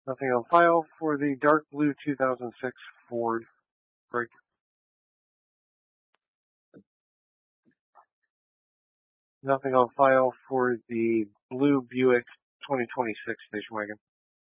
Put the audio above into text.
Nothing on file for the dark blue 2006 Ford Break. Nothing on file for the blue Buick 2026 station wagon.